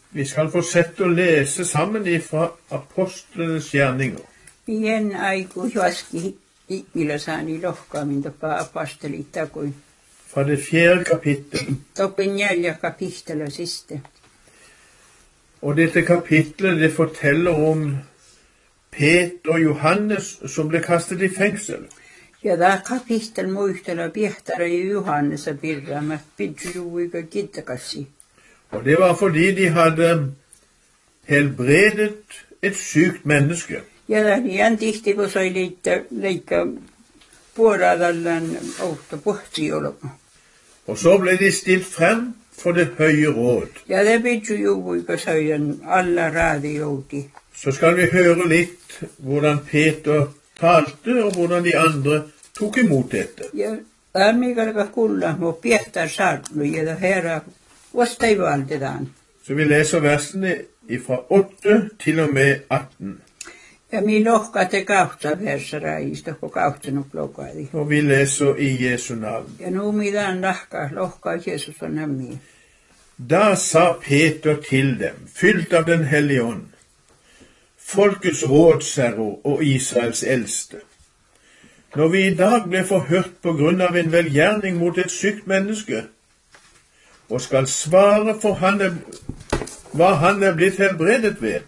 Vi skal fortsette å lese sammen fra apostlenes gjerninger. Pien aiku juoski ilosaani lohkaamin topa apostolita kuin. Fra det 4. kapittel. Toppen 4 kapittel siste. Og dette kapitlet det forteller om Peter og Johannes som ble kastet i fengsel. Ja tämä kapittel muistella Pietari ja Johannesa pirraamat pidjuuika kittakassi. Og det var fordi de hadde helbredet et sykt menneske. Ja tämä ihan tihti kun sai leikka puoradallan outo pohtiolma. Og så ble de stilt frem for det høye råd. Ja det pidjuuika sai alla raadiouti. Så skal vi høre litt hvordan Peter talte, og hvordan de andre tok imot dette. Ja, äämikalka kulla, mutta Pietar saarnu, ja herra vastai valtetaan. Så vi leser versene fra 8 til og med 18. Ja mi lohkaatte kautta versaraista, kun kauttanut lokaadi. Og vi leser i Jesu navn. Ja nu mitään lohkaa Jesus on nämmi. Da sa Peter til dem, fylt av den hellige ånd, folkets rådsherre og Israels eldste. Når vi i dag ble forhørt på grunn av en velgjerning mot et sykt menneske, og skal svare for hva han er blitt helbredet ved,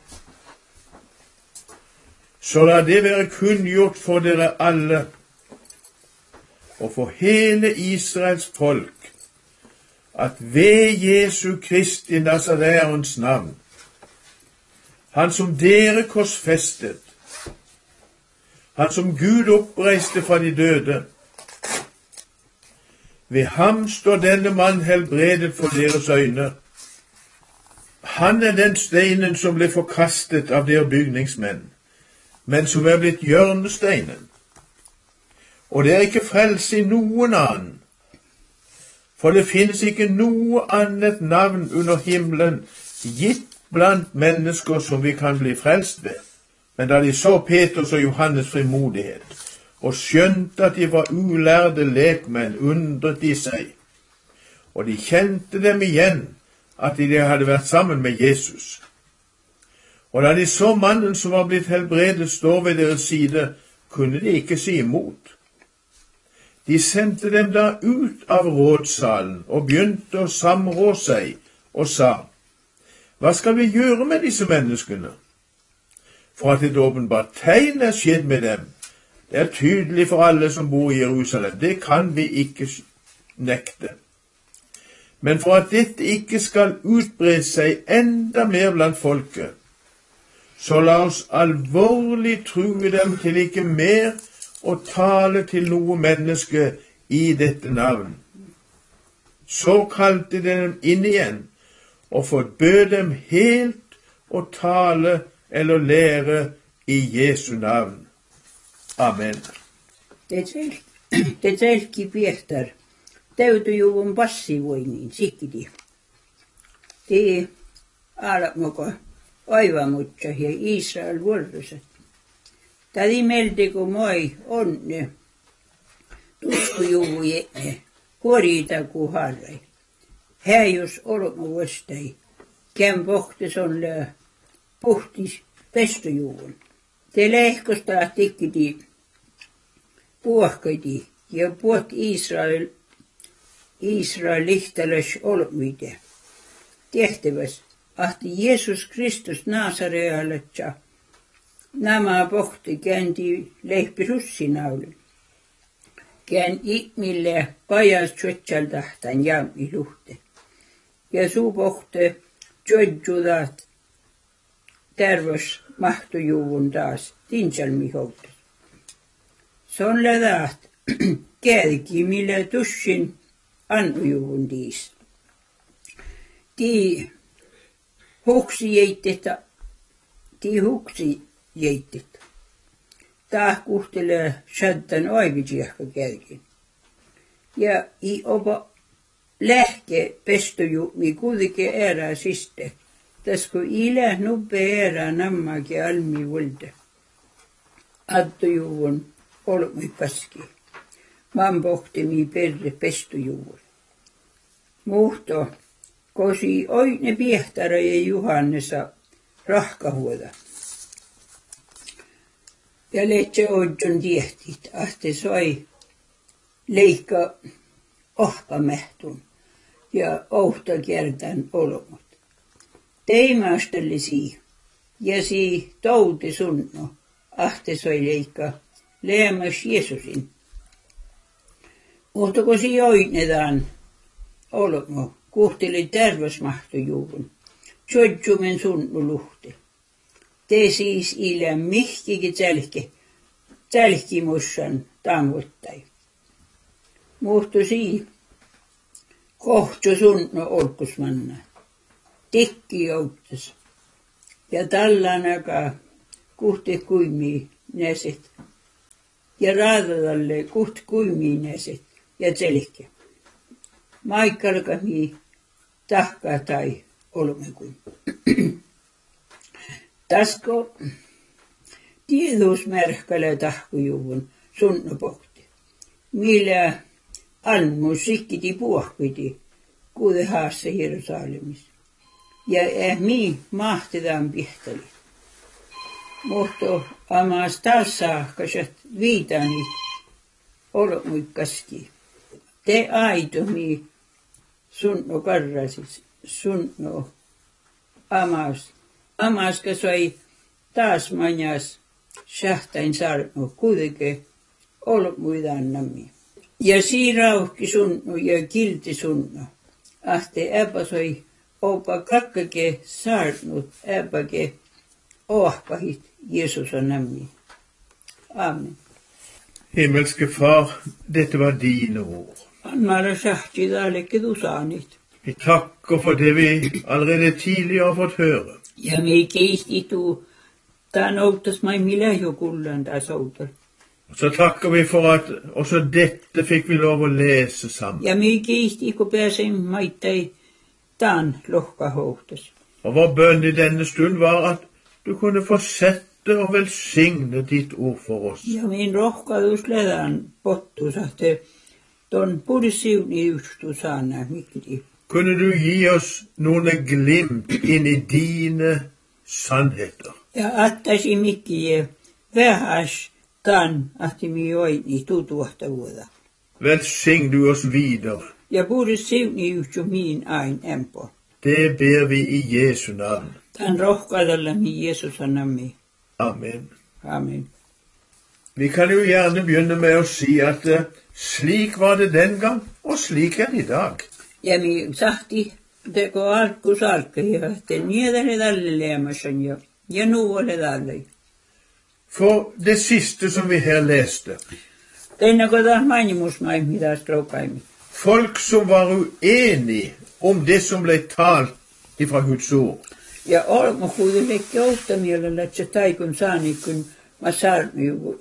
så la det være kunngjort for dere alle, og for hele Israels folk, at ved Jesu Kristi Nasareans navn, han som dere korsfestet, han som Gud oppreiste fra de døde, ved ham står denne mann helbredet for deres øyne. Han er den steinen som ble forkastet av dere bygningsmenn, men som er blitt hjørnesteinen. Og det er ikke frelse i noen annen, for det finnes ikke noe annet navn under himmelen gitt blant mennesker som vi kan bli frelst ved. Men da de så Peters og Johannes frimodighet, og skjønte at de var ulærde lekmenn, undret de seg. Og de kjente dem igjen, at de hadde vært sammen med Jesus. Og da de så mannen som var blitt helbredet stå ved deres side, kunne de ikke si imot. De sendte dem da ut av rådsalen, og begynte å samrå seg, og sa, hva skal vi gjøre med disse menneskene? For at et åpenbart tegn er skjedd med dem, det er tydelig for alle som bor i Jerusalem. Det kan vi ikke nekte. Men for at dette ikke skal utbre seg enda mer blant folket, så la oss alvorlig true dem til ikke mer å tale til noe menneske i dette navn. Så kalte de dem inn igjen, og forbød dem helt å tale eller lære i Jesu navn. Amen. Te tselki Pietar, täytyy juvun passivoinnin, sikki. Te alakmoko aivamutsa ja Israel vuoroset. Tädi meldi kun moi onne, tusku juvu jene, korita ku harrai. Häjus olmu vastai, käm pohtis on puhtis pestujuvun. Te lehkosta tikkiti puhkaiti ja puhut Israel lihteles olmuide. Tehtäväs, ahti Jeesus Kristus Nasarealetsa nämä pohti käänti lehpi russinaulun. Kään ihmille pajas tjötsäldahtan jammi luhte. Ja suu pohti tjötjudat tervos mahtujuvun taas tinsalmi houtas. Se on lädaht käädiki, mille tussin annujuvun tiis. Tii huksi jeitet. Tää kuhtelee shaddan aivitsiahka käädikin. Ja i opa lähke pestoju, mi kuitenkin erää siste. Tässä kun ilä nubbe erää nammakin almi vulde. Attujuvun olmi paski. Man pohti mi perre pestujuvun. Muhto kosi oine Pihtara ja Johannesa rahkahuoda. Ja letse odjon tiehtit, ahte soi leikka ohpamehtun ja ohta kertan olomut. Teimaasteli sii ja sii touti sunno, ahte soi leikka leemas Jeesusin. Mutta kun sii oinedaan olomu, kuhteli terveysmahtu juuvun, tjodjumen sunnu luhti. Te siis ilä mihkiki tälkimussan tanguttai. Muhtu sii kohtu sunnu olkusmanna. Tikki jouttas. Ja tallanaga kuhti kuimii näset. Ja raadadalle kuhti kuimii näset ja tselke. Maikkalkami tahkaa tai olmekuin. Tasko tiedusmärkkäle tahkujuvun sunnupohti. Millä anmus sikkiti puhkiti kuude haassa Jerusalemis. Ja mi mahtedaan Pihtali. Mutta amas taas saakkaset viitani olmuikkaski. Te aitomi sunno karrasis, sunno amas. Amaska sai taas manjas shahtain sarno kuitenkin olmuidannami. Ja siirauhki sunno ja kilti sunno. Ahte äpä sai opa kakkake sarnut äpäke ohpahit Jesus on namni. Amen. Himmelske Far, dette var dine ord. Anmara shahti daleke du sanit. Vi takker for det vi allerede tidligere har fått høre. Ja me keisti tu ta noutas mai millä jo kullan taas outar. Og så takker vi for at også dette fikk vi lov å lese sammen. Ja me keisti kun pääsen maittai taan lohkahohtas. Og vår bønn i denne stund var at du kunne fortsette å velsigne ditt ord for oss. Ja min rohkaus ledan pottus ahte ton pursiuni ystu saana mikki. Kunne du gi oss noen glimt inn i dine sannheter? Ja attasi mikki vähäs taan ahti mi oini tutuahta vuoda. Velsign du oss videre. Ja pursiuni ystu min ain empo. Det ber vi i Jesu navn. Tan rohkaudella mi Jesus anammi. Amen. Amen. Vi kan jo gjerne begynne med å si at slik var det den gang, og slik er det i dag. Ja mi sahti teko alkusalke ja te niedere dalle leemasan ja nuole dalle. For det siste som vi her leste, Teina kodas mainimusmai mitä strokaimi. folk som var uenige om det som ble talt ifra Guds ord, Ja olmo kuitenkin outtamielellä, että se taikun saani, kun mä saarnu joku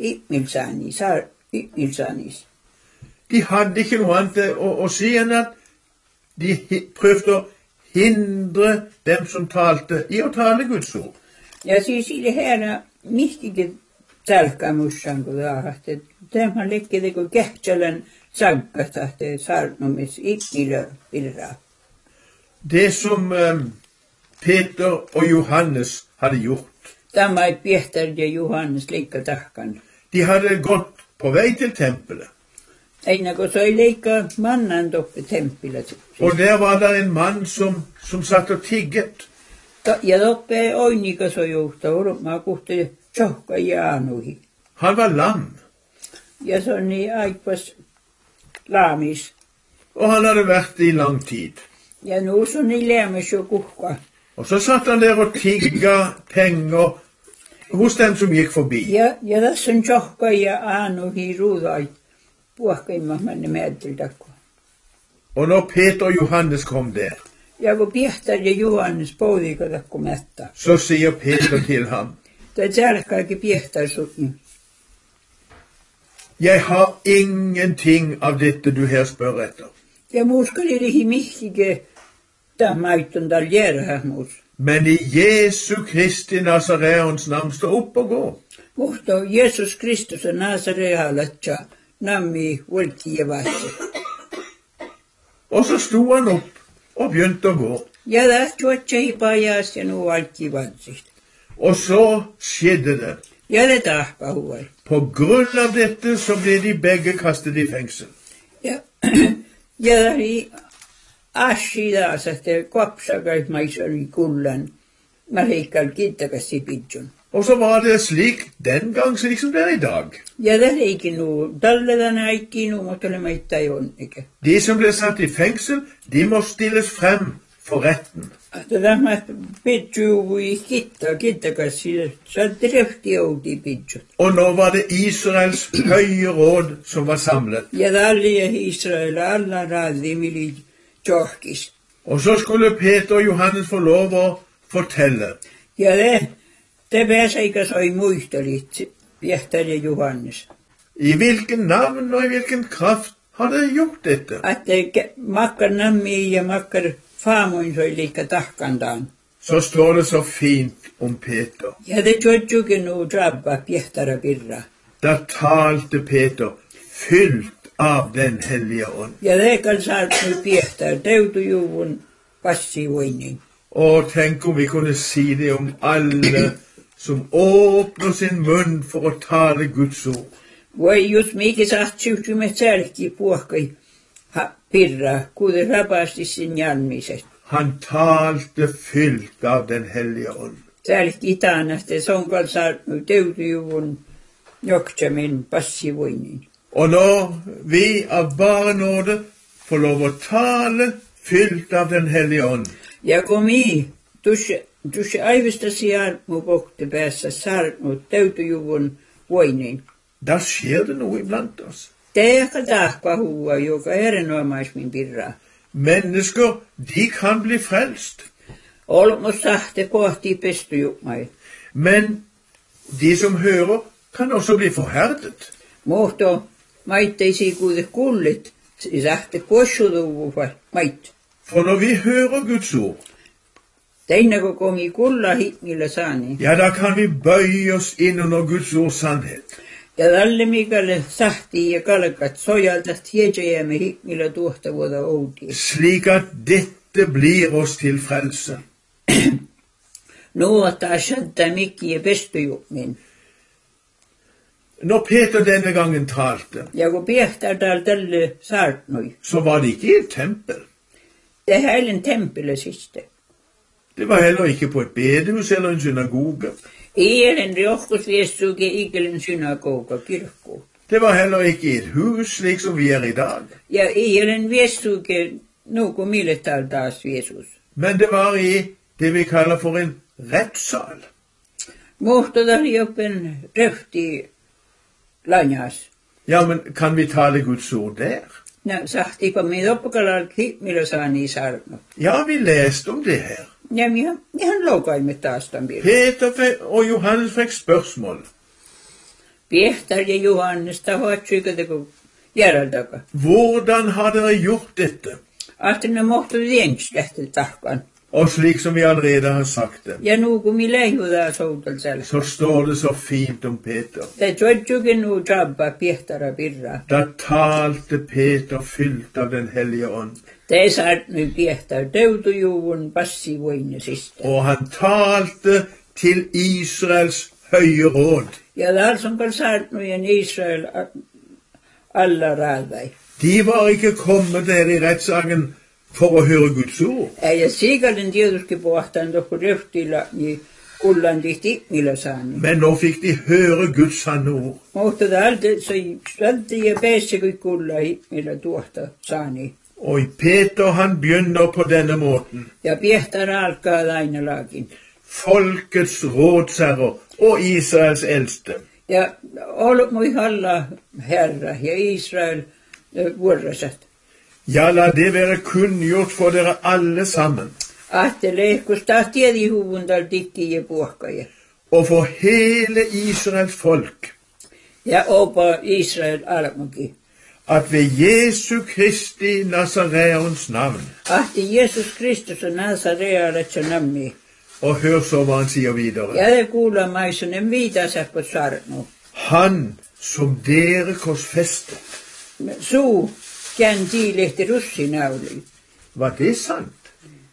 ihmilsaanis. de hadde ikke noe annet å si enn at de prøvde å hindre dem som talte i å tale Guds ord. Ja siis sille herra mihtikin tälkämussan, kun taahti. Tämän lekkede, kun kähtsälän sankastahti saarnumis ihmilö virraa. Det som Peter og Johannes hadde gjort, Tämä ei Piehtar ja Johannes leikka tahkan. de hadde gått på vei til tempelet. Eina kun se ei leikka mannan toppe temppilet. Og der var det en mann som satt og tigget. Ja toppe oinika se johtaa ormaa kuhti tjohka jaanuhi. Han var lam, Ja se on niin aikas laamis. og han hadde vært i lang tid. Ja nu se on niin lämmes jo kuhka. Og så satt han der og tigga penger hos dem som gikk forbi. Ja tässä on tjohka ja aanuhi ruudait. Puhkaimma menne määtiltakko. Og når Peter og Johannes kom der, Ja kun Piehtar ja Johannes poudikatakko mättä. så sier Peter til ham, Det tjälkääkin Piehtar sutni. jeg har ingenting av dette du her spør etter. Ja muuskali lihi mihkike tahmaitton tal järhämus. Men i Jesu Kristi Nazareans navn, stå opp og gå. Mutta Jeesus Kristus on Nazarealatja nammi volki ja vaatsi. Og så sto han opp og begynte å gå. Ja det tuotsi pajas ja nu alki vansist. Og så skjedde det. Ja det tahpa huai. På grunn av dette så ble de begge kastet i fengsel. Ja, ja det oli ashi taas, että kopsakait maisari kullan. Mä leikkaan kittakasti pidjun. Og så var det slik den gang, slik som det er i dag. Ja det leikin nu, talledan aikki nu, mutta ole meitä ei onnike. De som ble satt i fengsel, de må stilles frem for retten. Tämä pidju i kittakasti, så drefti outi pidjut. Og nå var det Israels høye råd som var samlet. Ja talli ja Israel, alla raadi mili tjohkis. Og så skulle Peter og Johannes få lov å fortelle. Ja det pääseikä soi muistelit, Pietari ja Johannes. I hvilken navn og i hvilken kraft har dere gjort dette? Että makkar nammi ja makkar faamuin soi liikka tahkandaan. Så står det så fint om Peter. Ja det tjodjukin nu drabba Pietara pirra. Da talte Peter, fylt av den hellige ånd. Ja det kan saat nu Pietar, teutujuvun passivoinnin. Og tenk om vi kunne si det om alle som åpner sin munn for å tale Guds ord. Voi just mikä saatsi me sälki puhkai pirra, kuude rapasti sin jalmiset. Han talte fylt av den hellige ånd. Sälki taanaste sonkal saat nu teutujuvun joktsamin passivoinnin. Og når vi av bare nåde får lov å tale fylt av den hellige ånd, ja komi, tuossa aivistasi armu pohti päässä saarnut teutujuvun voinin. da skjer det noe iblant oss. Teekka tahpa huua, joka erinomaismin pirraa. Mennesker, de kan bli frelst. Olmos sahte pohti pestujumai. Men de som hører, kan også bli forherdet. Mohto maitteisi kuude kullit, sahte possutuvuva mait. For når vi hører Guds ord, Teinako kongi kulla hitmillä saani. ja, da kan vi bøye oss inn under Guds ords sannhet. Ja tälle mikälle sahti ja kalkat sojalta tiedjäämme hitmillä tuohtavuota outi. Slik at dette blir oss til frelse. Nuota shadda mikki ja pestujummin. Når Peter denne gangen talte, Ja kun Piehtar tälle saartnoi. så var det ikke i et tempel. Det heilen tempele siste. Det var heller ikke på et bedehus eller en synagoge. Ielen riohkus viestuke ikelen synagoga kirkko. Det var heller ikke i et hus slik som vi er i dag. Ja ielen viestuke nuku milletal taas Jeesus. Men det var i det vi kaller for en rettssal. Muhtodar joppen röfti lanjas. Ja, men kan vi tale Guds ord der? Ja sahti pa mi loppukalal hitmillä saani saarnot. Ja, vi leste om det her. Ja mihan loukaimme taas tämän virran. Peter og Johannes fikk spørsmål. Piehtar ja Johannes tahoat sykateko järjeldaka. Hvordan har dere gjort dette? Ahti ne mohtu vienkskähtel tahkan. Og slik som vi allerede har sagt det, Ja nuku mi leihudaa soutal sälä. så står det så fint om Peter. Det tjodjukin nu trabba Piehtara pirra. Da talte Peter fylt av den hellige ånd. Det saat nu Piehtar teutujuvun passivoinnisista. Og han talte til Israels høye råd. Ja täällä saat nu en Israel alla raadai. De var ikke kommet der i rettssaken for å høre Guds ord. Ja siikalen tietysti pohtaan tohku röftillä niin kullandit ihmillä saani. Men nå fikk de høre Guds sanne ord. Mutta täältä se ja päässäkin kulla ihmillä tuohta saani. Og Peter han begynner på denne måten. Ja Piehtar alkaa lainalakin. Folkets rådsherrer og Israels eldste. Ja ollut mui halla herra ja Israel vuorasat. Ja, la det være kunngjort for dere alle sammen, Ahtelee, kun taas tiedi huvun tal tikki ja puhkaja. og for hele Israels folk, Ja opa Israel almuki. at ved Jesu Kristi Nazareans navn, Ahti Jeesus Kristus on Nazarealetsa nammi. og hør så hva han sier videre, Ja det kuulla maisonen viitasat på sarnu. han som dere korsfestet. Suu kään tiilehti russinauli. Var det sant?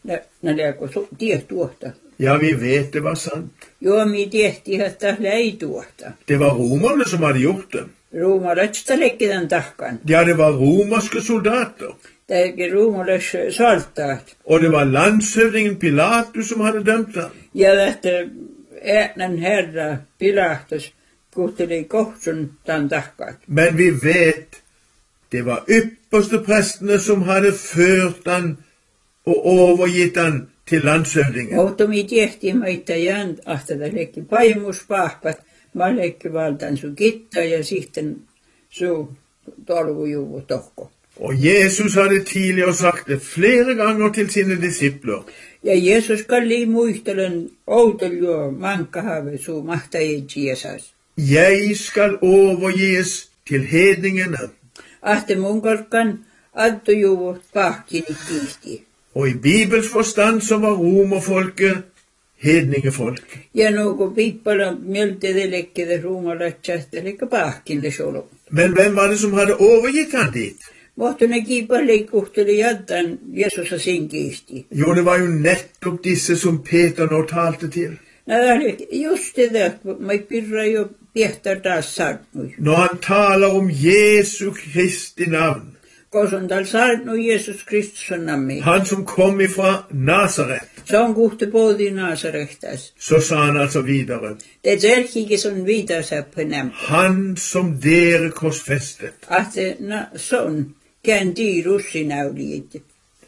När det går tiet tuota. Ja, vi vet det var sant. Joo, mi tehtiin, että ei tuota. Det var romerne som hadde gjort det. Ruumalatsta lekkitän tahkan. Ja, det var romerske soldater. Tääkin ruumalas saltaat. Og det var landshøvdingen Pilatus som hadde dømt ham. Ja että äänän herra Pilatus kuhteli kohsun tämän tahkan. Men vi vet, det var ypperste prestene som hadde ført han og overgitt han til landshøvdingen. Mutta mi tehtiin meitä jään, ahtada lekki paimuspahpat. Mä lekki valtan su kitta ja sitten su tolvujuvu tohko. Og Jesus hadde tidligere sagt det flere ganger til sine disipler. Ja Jeesus kalli muistelen outeljuo mankkahave su mahtaji Jeesus. Jeg skal overgis til hedningene. Ahte mun kalkan adtujuvu pahkini kiihti. Og i Bibels forstand så var romerfolket hedningefolk. Ja nuku pippala mieltede lekkede ruumalatsasta lekka pahkinde solo. Men hvem var det som hadde overgitt han dit? Mutta ne kiipale kuhteli jaddan Jeesusa sin kiihti. Jo, det var jo nettopp disse som Peter nå talte til. Just det där, mä pirra jo piehtar taas saarnui. Når han taler om Jesu Kristi navn. Koson tal saarnui Jeesus Kristus on nammi. Han som kom ifra Nazaret. Se on kuhte poodi Nasarehtas. Så sa han altså videre. Det selkige som vidasäppä nämä. Han som dere korsfestet. Ahte son kään russinauliit.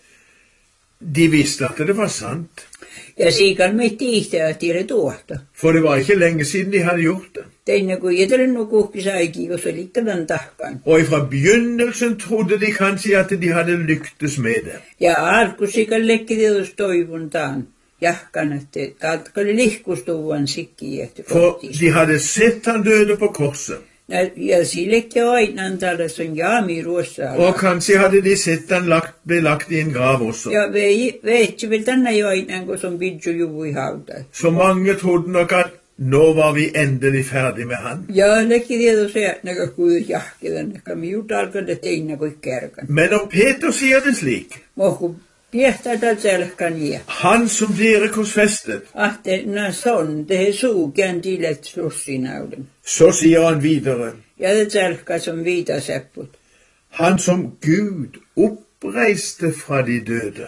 De visste at det var sant. Ja siikal me tiihtä tiire tuohta. For det var ikke lenge siden de hadde gjort det. Teine kun jätelen kuhki saiki, jos oli tämän tahkan. Og fra begynnelsen trodde de kanskje at de hadde lyktes med det. Ja alkus siikal lekki tietysti toivuntaan. Jahkan, että tatkali lihkustuvan sikki ehti. For de hadde sett han døde på korset. Ja sillekin aina tällaisen on jaami ruossa. Og kanskje hadde de sett han ble lagt i en grav også. Ja veitsi vel tänne jo aina, kun on pidju juvui hauta. Så mange trodde nok at nå var vi endelig ferdig med han. Ja, lekki tieto se, että kuitenkin jahkidan, että mi juut alkaa teinä kuin kärkan. Men om Peter sier det slik, Mohku piehtää täältä selkan ja. han som dere korsfestet, Ahte, son, det suu kään tilet russinauden. så sier han videre, Ja det selka som vidasepput. han som Gud oppreiste fra de døde.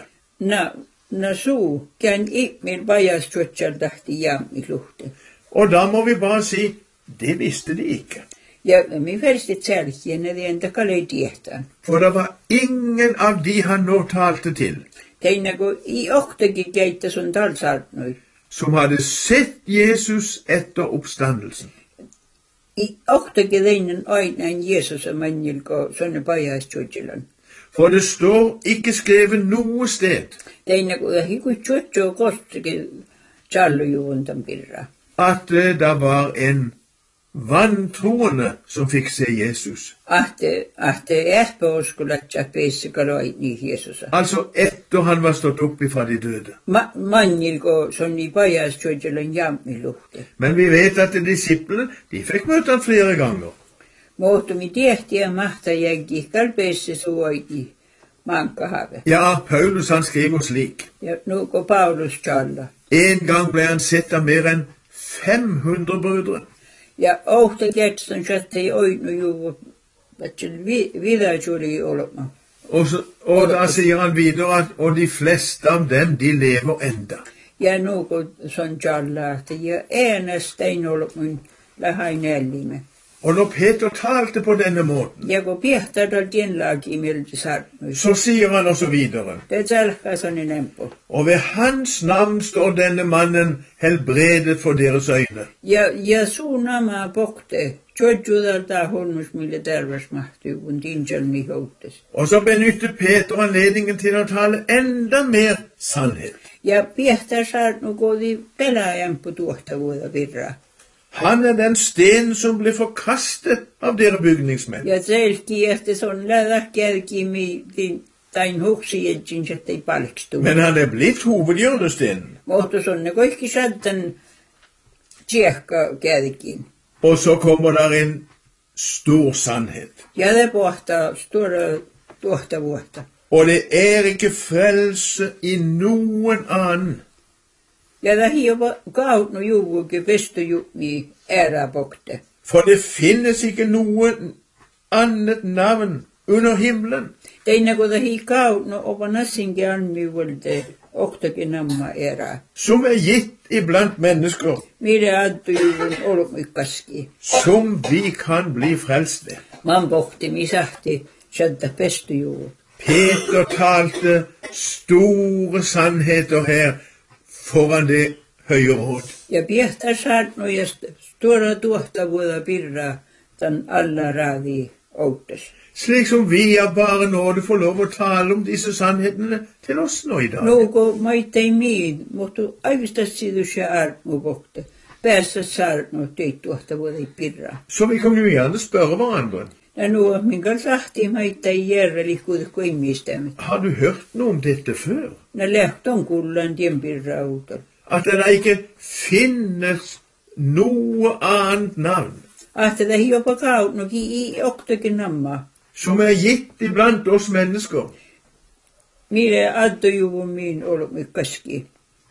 Suu kään ihmil vajastuotsal tahti jaammi luhte. Og da må vi bare si, det visste de ikke. Ja mi verstit selkien, ne entä kalei tiehtään. For det var ingen av de han nå talte til, Teinä kun i ohtakin keittä sun talsaartnoi. som hadde sett Jesus etter oppstandelsen. I ohtakin teinen aina Jeesus on mannilko sonne pajastuotsilan. For det står ikke skrevet noe sted Teinä kun hiku tjuotso kostikin tjallujuvuntan pirra. at det var en vantroende som fikk se Jesus. Ahte ähpäuskulatsa peissikalo ni Jeesusa. Altså etter han var stått opp ifra de døde. Mannilko sonni pajastuotsilan jaammi luhte. Men vi vet at disiplene, de fikk møte han flere ganger. Muutumi tiehti ja mahtajäkki kalpeisse suoiti mankkahave. Ja, Paulus han skriver slik. Ja nuko Paulus tjalla. En gang ble han sett av mer enn 500 brødre. Ja ohta ketsan chattei oinu juvu, vatsil vidajuli olema. Og da sier han videre at og de fleste av dem, de lever enda. Ja nuko son tjalla, että ja äänestäin olemun lähain ellime. Og når Peter talte på denne måten, Ja kun piehtadal tienlaki mielti sarnui. så sier han også videre. Det selkä sonni nempo. Og ved hans navn står denne mannen helbredet for deres øyne. Ja suunama pokte, tjodjudalta hunnus mille terveysmahti, kun tinjalmi houtes. Og så benytter Peter anledningen til å tale enda mer sannhet. Ja piehtä sarnu kodi pelaajan på tuohtavuutta virraa. Han er den sten som ble forkastet av dere bygningsmenn. Ja selki, että son lädäkkäälki mi tain huksi etsin, ettei palkstu. Men han er blitt hovedhjørnestenen. Mutta sonne kaikki sattan tsiehka käädikin. Og så kommer der en stor sannhet. Ja det pohtaa stora tuohtavuutta. Og det ikke frelse i noen annen. Ja, det har gaut no juvuke bestu jupmi ärabokte. For det finnes ikke noe annet navn under himmelen. Teina kun det har gaut no opanassinke anmyvulde oktakin namma ära. Som gitt iblant mennesker. Mire addu juvun olumykkaski. Som vi kan bli frelst ved. Man bokti misahti shadda bestu juvu. Peter talte store sannheter her foran det høye råd. Ja piehtar saat no ja stora tuohta vuoda pirra tan alla raadi outas. Slik som vi av bare nåde får lov å tale om disse sannhetene til oss nå i dag. Nuuko maitei miin, mutta aivista sidusja armu bokte. Päässä saarno teit tuohta vuoda pirra. Så vi kan jo gjerne spørre hverandre. Ja nu minkä sahti maitei järreli kuitenkin ihmistämme. Har du hørt noe om dette før? Na lähton kullan tien pirra autol. At det ikke finnes noe annet navn Ahte det jopa kaut no i oktakin namma. som gitt iblant oss mennesker. Mire addujuvun miin olumykkaski.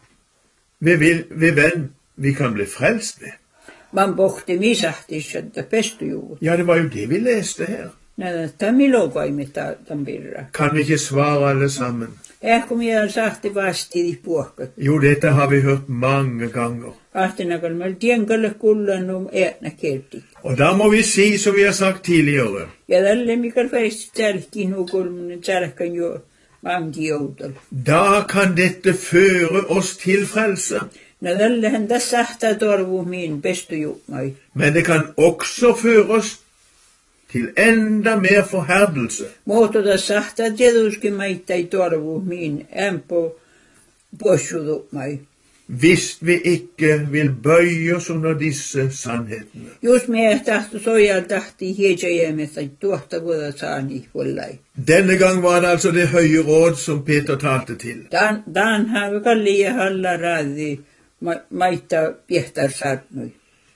Ved hvem vi kan bli frelst ved. Man pohti misahti shadda bestu juvun. Ja, det var jo det vi leste her. Nada tamilokoimita tan pirra. Kan vi ikke svare alle sammen? Kun minä sahti vastidi puokkat. Jo, dette har vi hørt mange ganger. Ahtenakal mal tienkalle kullan äänä kerti. Og da må vi si, som vi har sagt tidligere, Ja tälle mikal färsti tälki nukulmunen tälkan jo mangi joutol. da kan dette føre oss til frelse. No tällehän tässä sahtaa torvu miin bestu jupmai. Men det kan også føre oss til enda mer forherdelse. Muoto sahtaa tietysti maittai torvu miin ämpo posjudupmai. Hvis vi ikke vil bøye oss under disse sannhetene. Jos me tahto sojal tahti hiejäjämessä tuohta vuoda saani vollai. Denne gang var det altså det høye råd som Peter talte til. Dan har kalli ja halla raadi maita piehtar saarnui.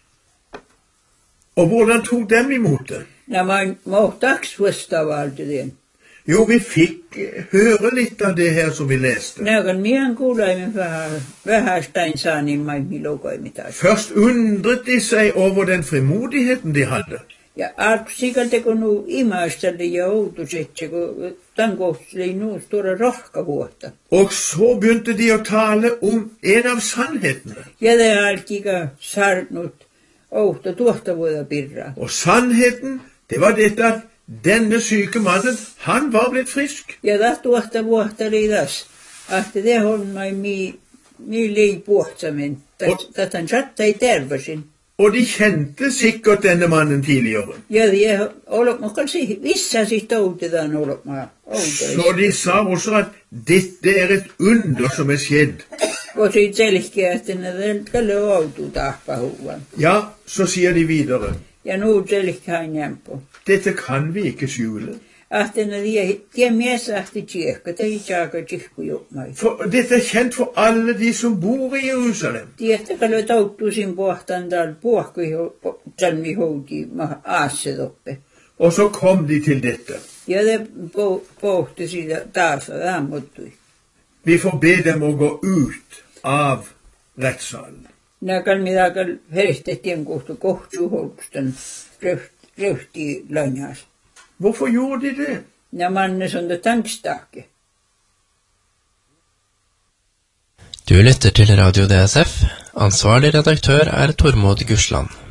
Og hvordan tok dem imot det? Nämä mohtaks vastavaltiden. Jo, vi fikk høre litt av det her som vi leste. Näkan mien kuulaimen vähästain saanin maimi lokoimitaan. Først undret de seg over den frimodigheten de hadde. Ja arksikalta kun nu imaistalle ja outusetse, kun tämän kohteli nu stora rohkavuotta. Og så begynte de å tale om en av sannhetene. Ja det alkika saarnut outa tuohta vuoda pirraa. Og sannheten, det var dette at denne syke mannen, han var blitt frisk. Ja da tuohta vuotta liidas, ahte det holmai mi lei puhtsamen. Tätän sattai tervasin. Og de kjente sikkert denne mannen tidligere. Ja det olokma kansi vissasi toutidan olokma outois. Så de sa også at dette et under som skjedd. Og sit selkeä, että ne kalle outu tahpahuvan. Ja, så sier de videre. Ja nu selkeä jämpo. Dette kan vi ikke skjule. Ahte ne tie mies ahti tjekka, tei tjaka tjekku jokmai. For dette kjent for alle de som bor i Jerusalem. Tiehtä kalle touttuisin pohtan tal puhkui salmi houti aasse toppe. Og så kom de til dette. Ja det pohti siitä taas aamuttui. Vi får be dem å gå ut av rettssalen. Näkal mitä kal heristettiin kohtuholkustan röhti lanjas. Hvorfor gjorde de det? Ja manne som det tankstake. Du lytter til Radio DSF. Ansvarlig redaktør er Tormod Gursland.